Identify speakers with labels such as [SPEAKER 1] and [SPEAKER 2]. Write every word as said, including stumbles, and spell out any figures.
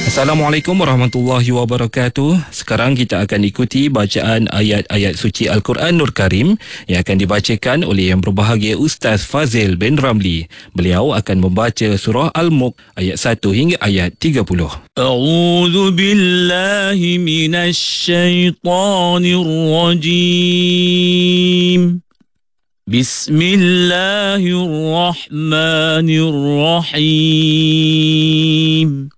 [SPEAKER 1] Assalamualaikum warahmatullahi wabarakatuh. Sekarang kita akan ikuti bacaan ayat-ayat suci Al-Quran Nur Karim yang akan dibacakan oleh yang berbahagia Ustaz Fazil bin Ramli. Beliau akan membaca surah Al-Mulk ayat satu hingga ayat tiga puluh.
[SPEAKER 2] A'udzu billahi minasy syaithanir rajim. Bismillahirrahmanirrahim.